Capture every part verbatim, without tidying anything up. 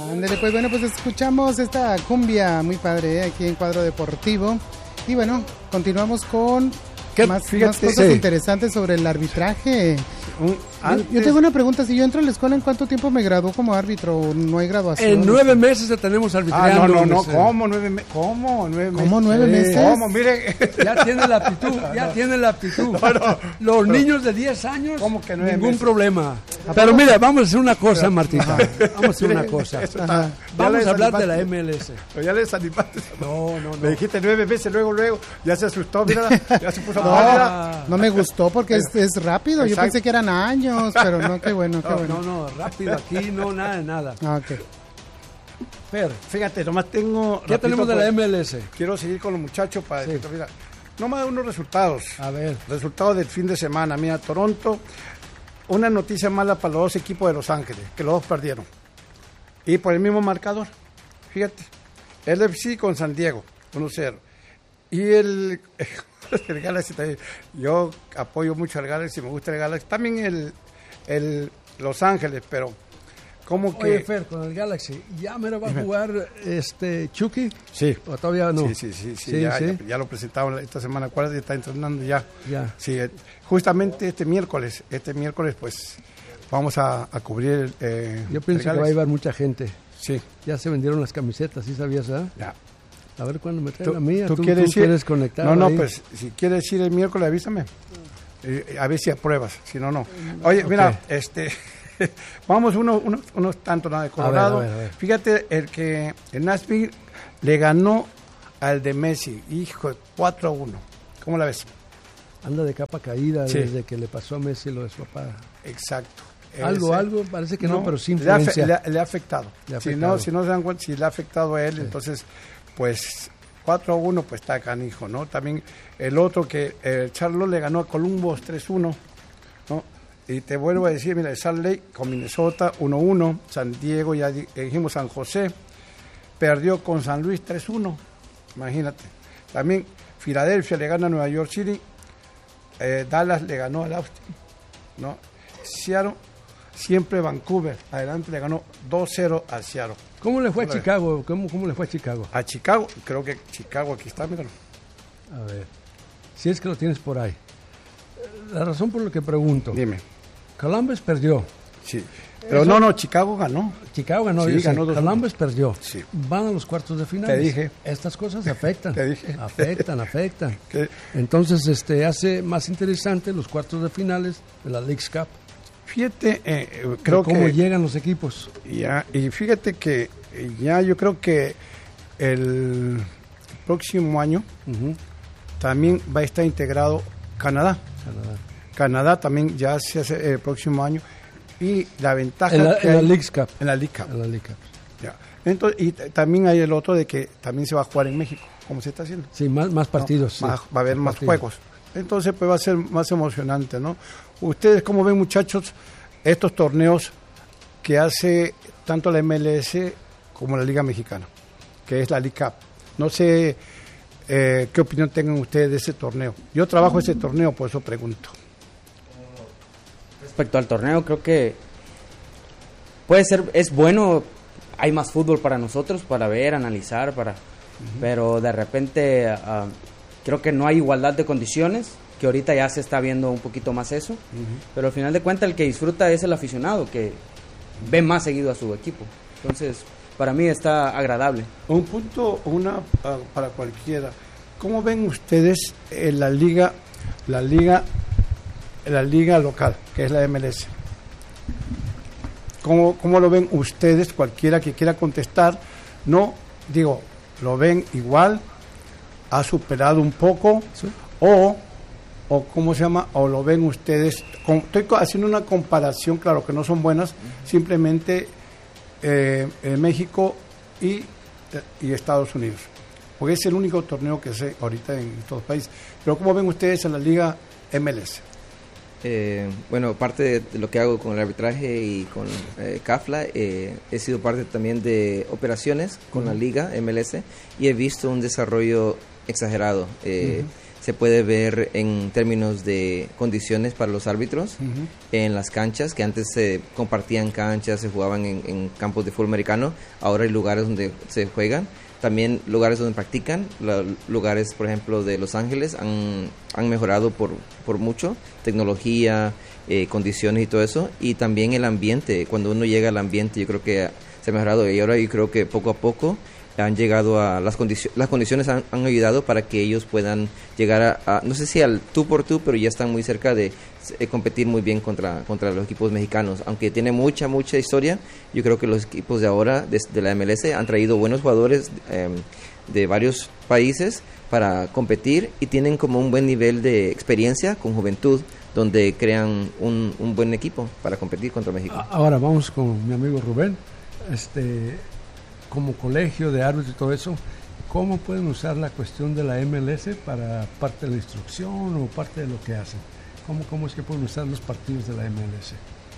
Ándale, pues bueno, pues escuchamos esta cumbia muy padre, ¿eh? Aquí en Cuadro Deportivo. Y bueno, continuamos con más, Fíjate, más cosas sí. interesantes sobre el arbitraje. Un, yo, yo tengo una pregunta, si yo entro a la escuela, ¿en cuánto tiempo me graduó como árbitro? ¿No hay graduación? En nueve meses ya tenemos arbitrando. Ah, no, no, no, ¿cómo nueve meses? ¿Cómo nueve meses? ¿Cómo nueve meses? ¿Cómo? Mire. Ya tiene la aptitud, ya no. tiene la aptitud. No, no, Los no. niños de diez años, ¿cómo que nueve ningún meses? problema. Pero mira, vamos a hacer una cosa, Martita. Vamos a hacer una cosa. Está, vamos a hablar de la M L S. Pero ya le desanimaste. No, no, no. Le dijiste nueve meses, luego, luego, ya se asustó, mira, ya se puso a no, pagar. No me gustó porque es, es rápido. Exacto. Yo pensé que eran años, pero no, qué bueno, qué no, bueno. No, no, rápido, aquí no, nada de nada. Ah, ok. Pero, fíjate, nomás tengo... ¿Qué tenemos de la M L S? Quiero seguir con los muchachos para... Sí. Mira, nomás unos resultados. A ver. Resultados del fin de semana. Mira, Toronto, una noticia mala para los dos equipos de Los Ángeles, que los dos perdieron. Y por el mismo marcador. Fíjate, el F C con San Diego, uno cero. Y el... el Galaxy también. Yo apoyo mucho al Galaxy, me gusta el Galaxy. También el, el Los Ángeles, pero como que... Oye, Fer, con el Galaxy, ¿ya me lo va a jugar este Chucky? Sí. ¿O todavía no? Sí, sí, sí, sí, sí, ya, sí. Ya, ya lo presentaron esta semana, ¿cuál está entrenando ya? Ya. Sí, justamente este miércoles, este miércoles pues vamos a, a cubrir eh, Yo pienso que va a llevar mucha gente. Sí. Ya se vendieron las camisetas, ¿sí sabías, ah? ¿eh? Ya. A ver cuándo me trae la mía. ¿Tú, ¿Tú, quieres, tú quieres conectar? No, no, ahí? pues si quieres ir el miércoles, avísame. Eh, a ver si apruebas, si no, no. Oye, okay. Mira, este, vamos unos uno, uno tantos nada de Colorado. A ver, a ver, a ver. Fíjate, el que el Nashville le ganó al de Messi, hijo, cuatro a uno. ¿Cómo la ves? Anda de capa caída sí. Desde que le pasó a Messi lo de su papá. Exacto. Algo, Ese, algo, parece que no, no pero sin le ha, influencia. Le ha, le ha afectado. Le ha si, afectado. No, si no se dan cuenta, si le ha afectado a él, sí. Entonces, pues cuatro a uno, pues está canijo, ¿no? También el otro que el Charlotte le ganó a Columbus tres uno, ¿no? Y te vuelvo a decir, mira, Salt Lake con Minnesota uno uno, San Diego, ya dijimos San José, perdió con San Luis tres uno, imagínate. También Filadelfia le gana a Nueva York City, eh, Dallas le ganó al Austin, ¿no? Seattle, siempre Vancouver, adelante le ganó dos cero a Seattle. ¿Cómo le fue a Chicago? ¿Cómo, ¿Cómo le fue a Chicago? A Chicago, creo que Chicago aquí está, míralo. A ver, si es que lo tienes por ahí. La razón por la que pregunto. Dime. Columbus perdió. Sí. Pero Eso, no, no, Chicago ganó. Chicago ganó. Sí, ganó dos Columbus perdió. Sí. Van a los cuartos de finales. Te dije. Estas cosas afectan. Te dije. Afectan, afectan. ¿Qué? Entonces, este, hace más interesante los cuartos de finales de la Leagues Cup. Fíjate, eh, creo cómo que... llegan los equipos. Ya, y fíjate que ya yo creo que el próximo año uh-huh. también va a estar integrado Canadá. Canadá. Canadá también ya se hace el próximo año. Y la ventaja... En la, que en hay, la Leagues Cup. En la League Cup. En la League Cup. Ya. Entonces, y t- también hay el otro de que también se va a jugar en México, como se está haciendo. Sí, más, más partidos. No, sí. más, va a haber más, más juegos. Entonces, pues va a ser más emocionante, ¿no? Ustedes, ¿cómo ven, muchachos, estos torneos que hace tanto la M L S como la Liga Mexicana, que es la League Cup? No sé eh, qué opinión tengan ustedes de ese torneo. Yo trabajo ese torneo, por eso pregunto. Respecto al torneo, creo que puede ser, es bueno, hay más fútbol para nosotros, para ver, analizar, para, uh-huh. pero de repente uh, creo que no hay igualdad de condiciones, que ahorita ya se está viendo un poquito más eso, uh-huh. pero al final de cuentas el que disfruta es el aficionado, que ve más seguido a su equipo. Entonces, para mí está agradable. Un punto, una uh, para cualquiera. ¿Cómo ven ustedes en la liga, la liga, la liga local, que es la M L S? ¿Cómo, cómo lo ven ustedes, cualquiera que quiera contestar? No, digo, ¿lo ven igual? ¿Ha superado un poco? ¿Sí? O, o, ¿cómo se llama? ¿O lo ven ustedes? Con, estoy haciendo una comparación, claro que no son buenas, uh-huh. simplemente eh, en México y, y Estados Unidos. Porque es el único torneo que sé ahorita en todos los países. Pero ¿cómo ven ustedes en la liga M L S? Eh, bueno, parte de, de lo que hago con el arbitraje y con eh, CAFLA, eh, he sido parte también de operaciones con uh-huh. la liga M L S y he visto un desarrollo exagerado. Eh, uh-huh. se puede ver en términos de condiciones para los árbitros uh-huh. en las canchas, que antes se compartían canchas, se jugaban en, en campos de fútbol americano, ahora hay lugares donde se juegan, también lugares donde practican, la, lugares por ejemplo de Los Ángeles han, han mejorado por, por mucho, tecnología, eh, condiciones y todo eso, y también el ambiente, cuando uno llega al ambiente yo creo que se ha mejorado, y ahora yo creo que poco a poco han llegado a las condiciones, las condiciones han, han ayudado para que ellos puedan llegar a, a, no sé si al tú por tú, pero ya están muy cerca de eh, competir muy bien contra, contra los equipos mexicanos, aunque tiene mucha, mucha historia. Yo creo que los equipos de ahora, de, de la M L S, han traído buenos jugadores eh, de varios países para competir y tienen como un buen nivel de experiencia con juventud, donde crean un, un buen equipo para competir contra México. Ahora vamos con mi amigo Rubén. Este... como colegio de árbitros y todo eso, ¿cómo pueden usar la cuestión de la M L S para parte de la instrucción o parte de lo que hacen? ¿Cómo, cómo es que pueden usar los partidos de la M L S?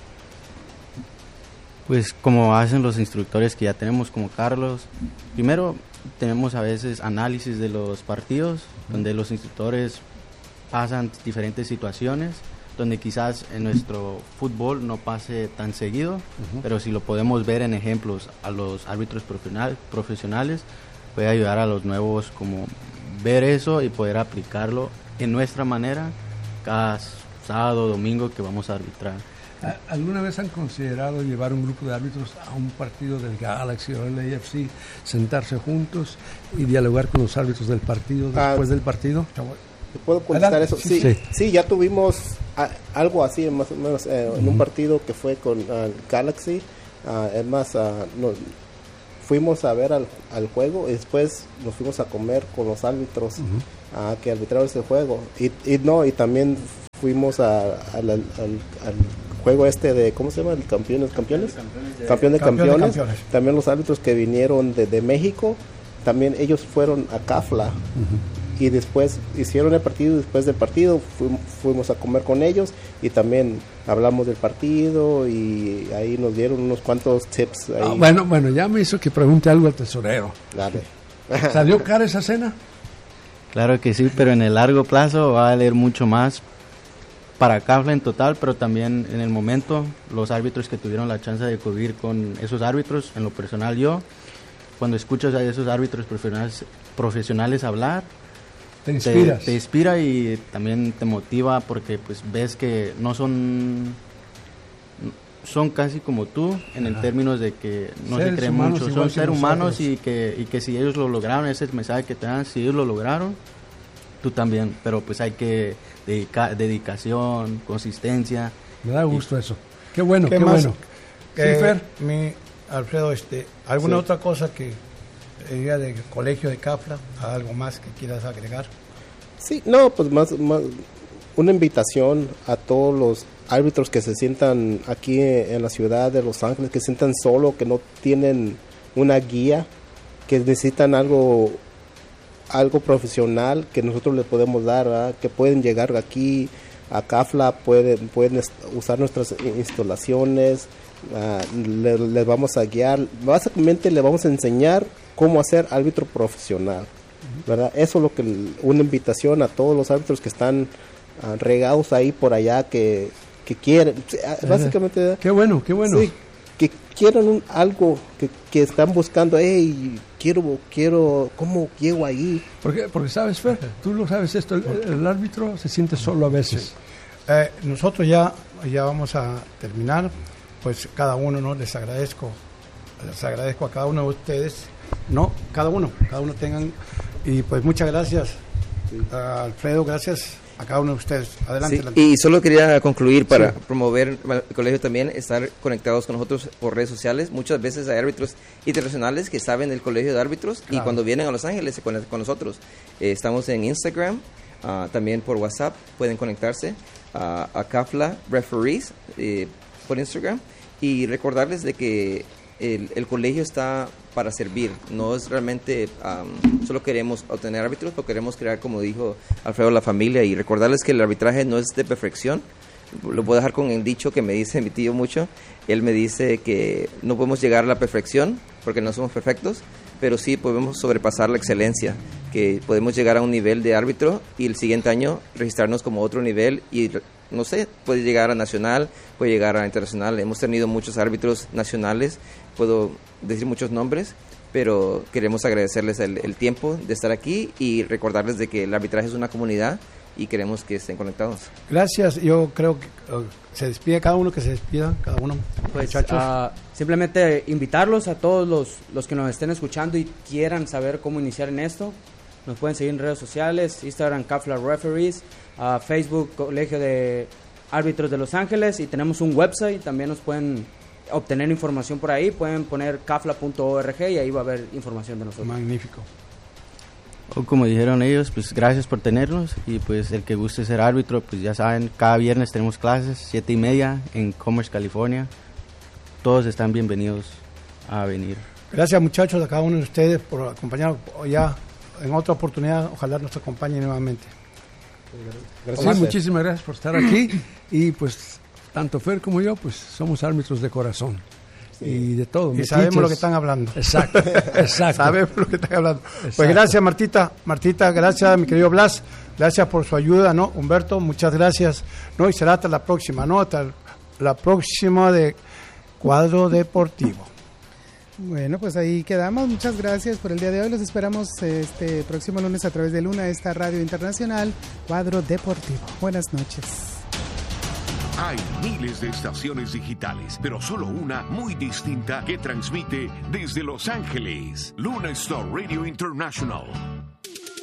Pues como hacen los instructores que ya tenemos, como Carlos. Primero tenemos a veces análisis de los partidos, uh-huh. donde los instructores pasan diferentes situaciones, donde quizás en nuestro fútbol no pase tan seguido, uh-huh. pero si lo podemos ver en ejemplos a los árbitros profesional, profesionales, puede ayudar a los nuevos como ver eso y poder aplicarlo en nuestra manera cada sábado o domingo que vamos a arbitrar. ¿Alguna vez han considerado llevar un grupo de árbitros a un partido del Galaxy o del A F C, sentarse juntos y dialogar con los árbitros del partido después ah, del partido? ¿Puedo contestar eso? Sí, sí, sí, ya tuvimos a, algo así, más o menos, eh, uh-huh. en un partido que fue con uh, Galaxy. Uh, es más, uh, nos fuimos a ver al, al juego y después nos fuimos a comer con los árbitros uh-huh. uh, que arbitraron ese juego. Y, y no, y también fuimos a, a, al, al, al juego este de, ¿cómo se llama? El campeones, campeones, campeones de, campeón de, campeón campeones. de campeones. También los árbitros que vinieron de, de México, también ellos fueron a CAFLA. Uh-huh. Y después hicieron el partido, después del partido fuimos, fuimos a comer con ellos y también hablamos del partido y ahí nos dieron unos cuantos tips. Ahí. Ah, bueno, bueno, ya me hizo que pregunte algo al tesorero. Dale. ¿Salió cara esa cena? Claro que sí, pero en el largo plazo va a valer mucho más para CAFLA en total, pero también en el momento los árbitros que tuvieron la chance de convivir con esos árbitros, en lo personal yo, cuando escuchas a esos árbitros profesionales, profesionales hablar, Te inspiras. Te, te inspira y también te motiva porque pues ves que no son son casi como tú en el términos de que no seres se creen mucho, son seres humanos y que y que si ellos lo lograron, ese es el mensaje que te dan, si ellos lo lograron, tú también, pero pues hay que dedicar dedicación, consistencia. Me da gusto y, eso. Qué bueno, qué, qué más, bueno. Eh, sí, Fer, mi Alfredo, este, ¿alguna sí. otra cosa que diría del colegio de CAFLA, algo más que quieras agregar? Sí, no, pues más, más una invitación a todos los árbitros que se sientan aquí en la ciudad de Los Ángeles, que se sientan solo, que no tienen una guía, que necesitan algo algo profesional que nosotros les podemos dar, ¿verdad? Que pueden llegar aquí a CAFLA, pueden pueden usar nuestras instalaciones, uh, les, les vamos a guiar, básicamente les vamos a enseñar cómo hacer árbitro profesional, ¿verdad? Eso es lo que una invitación a todos los árbitros que están uh, regados ahí por allá, que, que quieren, básicamente. Qué bueno, qué bueno. Sí, que quieren un, algo, que, que están buscando, hey, quiero, quiero, ¿cómo llego ahí? Porque, porque sabes, Fer, tú lo sabes esto, el, el árbitro se siente solo a veces. Sí. Eh, nosotros ya, ya vamos a terminar, pues cada uno, ¿no? Les agradezco, les agradezco a cada uno de ustedes. No, cada uno, cada uno tengan, y pues muchas gracias, sí. uh, Alfredo, gracias a cada uno de ustedes. Adelante. Sí, adelante. Y solo quería concluir para sí. promover el colegio también, estar conectados con nosotros por redes sociales. Muchas veces hay árbitros internacionales que saben del colegio de árbitros claro. y cuando vienen a Los Ángeles se conectan con nosotros. Eh, estamos en Instagram, uh, también por WhatsApp, pueden conectarse uh, a CAFLA Referees eh, por Instagram y recordarles de que el, el colegio está para servir, no es realmente um, solo queremos obtener árbitros, pero queremos crear, como dijo Alfredo, la familia, y recordarles que el arbitraje no es de perfección. Lo puedo dejar con el dicho que me dice mi tío mucho. Él me dice que no podemos llegar a la perfección porque no somos perfectos, pero sí podemos sobrepasar la excelencia, que podemos llegar a un nivel de árbitro y el siguiente año registrarnos como otro nivel y, no sé, puede llegar a nacional, puede llegar a internacional. Hemos tenido muchos árbitros nacionales, puedo decir muchos nombres, pero queremos agradecerles el, el tiempo de estar aquí y recordarles de que el arbitraje es una comunidad y queremos que estén conectados. Gracias, yo creo que uh, se despide cada uno, que se despida cada uno. Pues uh, simplemente invitarlos a todos los, los que nos estén escuchando y quieran saber cómo iniciar en esto. Nos pueden seguir en redes sociales, Instagram, Kafla Referees, uh, Facebook, Colegio de Árbitros de Los Ángeles, y tenemos un website, también nos pueden obtener información por ahí, pueden poner kafla punto org y ahí va a haber información de nosotros. Magnífico. O como dijeron ellos, pues gracias por tenernos, y pues el que guste ser árbitro, pues ya saben, cada viernes tenemos clases, siete y media en Commerce, California. Todos están bienvenidos a venir. Gracias, muchachos, a cada uno de ustedes por acompañarnos. Ya en otra oportunidad, ojalá nos acompañen nuevamente. Gracias. Sí, muchísimas gracias por estar aquí, y pues tanto Fer como yo, pues somos árbitros de corazón. Sí. Y de todo. Y sabemos lo que están hablando. Exacto, exacto. Sabemos lo que están hablando. Exacto. Pues gracias, Martita. Martita, gracias, mi querido Blas. Gracias por su ayuda, ¿no? Humberto, muchas gracias. ¿No? Y será hasta la próxima, ¿no? Hasta la próxima de Cuadro Deportivo. Bueno, pues ahí quedamos. Muchas gracias por el día de hoy. Los esperamos este próximo lunes a través de Luna, esta radio internacional, Cuadro Deportivo. Buenas noches. Hay miles de estaciones digitales, pero solo una muy distinta que transmite desde Los Ángeles. Luna Star Radio International.